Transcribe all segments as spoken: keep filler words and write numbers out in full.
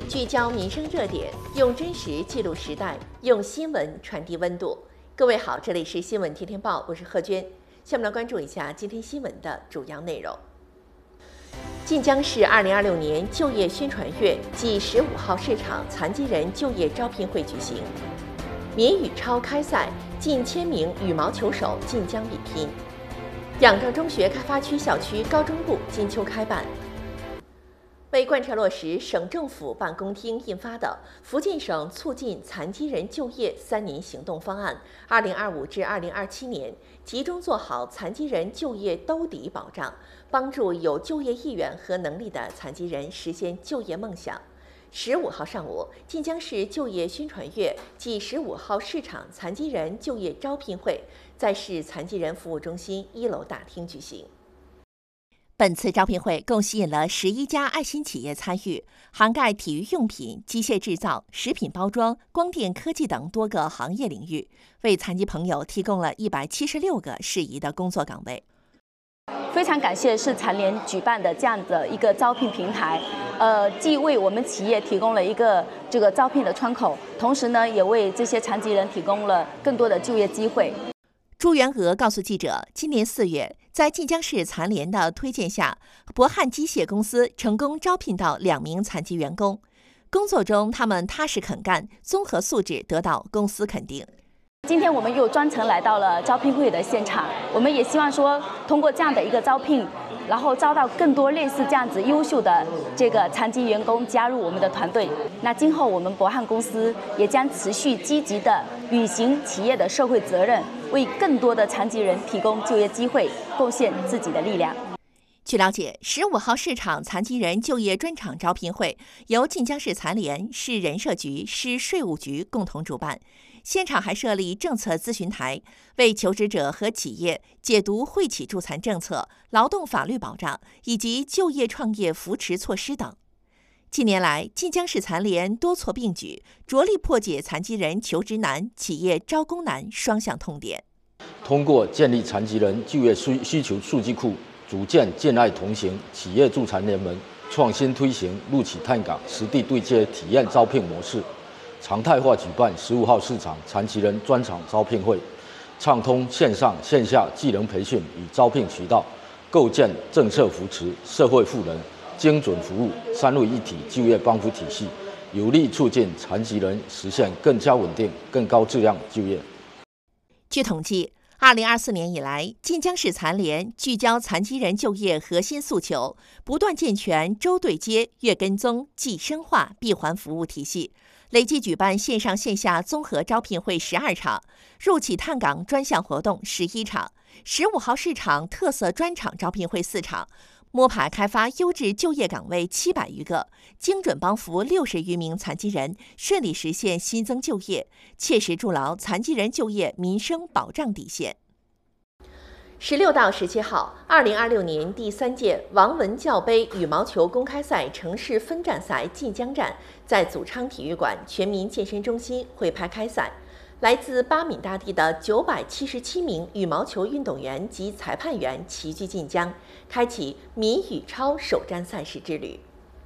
聚焦民生热点，用真实记录时代，用新闻传递温度。各位好，这里是新闻天天报，我是贺娟。下面来关注一下今天新闻的主要内容。晋江市二零二六年就业宣传月暨十五号市场残疾人就业招聘会举行。民羽超开赛，近千名羽毛球手晋江比拼。仰仗中学开发区校区高中部金秋开办。为贯彻落实省政府办公厅印发的《福建省促进残疾人就业三年行动方案（二零二五至二零二七年）》，集中做好残疾人就业兜底保障，帮助有就业意愿和能力的残疾人实现就业梦想。十五号上午，晋江市就业宣传月暨十五号市场残疾人就业招聘会在市残疾人服务中心一楼大厅举行。本次招聘会共吸引了十一家爱心企业参与，涵盖体育用品、机械制造、食品包装、光电科技等多个行业领域，为残疾朋友提供了一百七十六个适宜的工作岗位。 非常感谢市残联举办的这样的一个招聘平台，呃，既为我们企业提供了一个这个招聘的窗口，同时呢，也为这些残疾人提供了更多的就业机会。 朱元娥告诉记者，今年四月，在晋江市残联的推荐下，博汉机械公司成功招聘到两名残疾员工。工作中，他们踏实肯干，综合素质得到公司肯定。 今天我们又专程来到了招聘会的现场，我们也希望说，通过这样的一个招聘，然后招到更多类似这样子优秀的这个残疾员工加入我们的团队。那今后我们博汉公司也将持续积极的履行企业的社会责任，为更多的残疾人提供就业机会，贡献自己的力量。 据了解，十五号市场残疾人就业专场招聘会由晋江市残联、市人社局、市税务局共同主办。现场还设立政策咨询台，为求职者和企业解读惠企助残政策、劳动法律保障以及就业创业扶持措施等。近年来，晋江市残联多措并举，着力破解残疾人求职难、企业招工难双向痛点。 通过建立残疾人就业需需求数据库，组建建爱同行企业助残联盟，创新推行陆企探岗实地对接体验招聘模式。常态化举办十五号市场残疾人专场招聘会，畅通线上线下技能培训与招聘渠道，构建政策扶持、社会赋能、精准服务三位一体就业帮扶体系，有力促进残疾人实现更加稳定、更高质量就业。 据统计，二零二四年以来，晋江市残联聚焦残疾人就业核心诉求，不断健全周对接、月跟踪、季深化闭环服务体系，累计举办线上线下综合招聘会十二场，入企探岗专项活动十一场，十五号市场特色专场招聘会四场，摸排开发优质就业岗位七百余个，精准帮扶六十余名残疾人顺利实现新增就业，切实筑牢残疾人就业民生保障底线。十六到十七号，二零二六年第三届王文教杯羽毛球公开赛城市分站赛晋江站在祖昌体育馆全民健身中心汇拍开赛。来自八闽大地的九百七十七名羽毛球运动员及裁判员齐聚晋江，开启民羽超首站赛事之旅。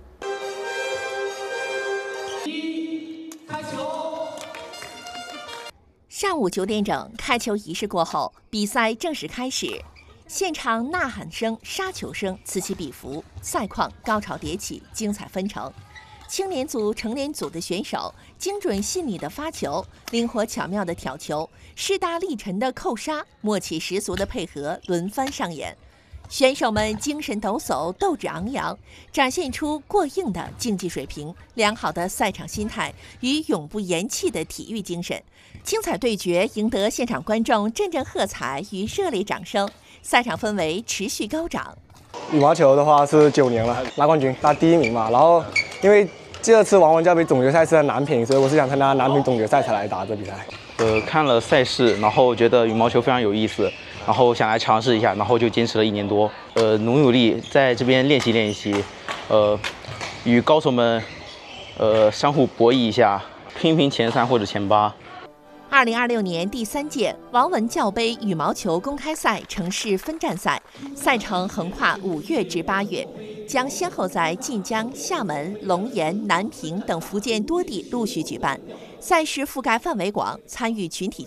一，开球！上午九点整，开球仪式过后，比赛正式开始。现场呐喊声、杀球声此起彼伏，赛况高潮迭起，精彩纷呈。青年组、成年组的选手精准细腻的发球，灵活巧妙的挑球，势大力沉的扣杀，默契十足的配合轮番上演。选手们精神抖擞，斗志昂扬，展现出过硬的竞技水平、良好的赛场心态与永不言弃的体育精神。精彩对决赢得现场观众阵阵喝彩与热烈掌声，赛场氛围持续高涨。 羽毛球的话是九年了，拿冠军，拿第一名嘛。然后因为这次王文教杯总决赛是在男乒，所以我是想参加男乒总决赛才来打这比赛。 呃，看了赛事，然后觉得羽毛球非常有意思，然后想来尝试一下，然后就坚持了一年多。呃，努努力在这边练习练习，呃，与高手们，呃，相互博弈一下，拼拼前三或者前八。 二零二六年第三届王文教杯羽毛球公开赛城市分站赛，赛程横跨五月至八月。 将先后在晋江、厦门、龙岩、南平等福建多地陆续举办。赛事覆盖范围广，参与群体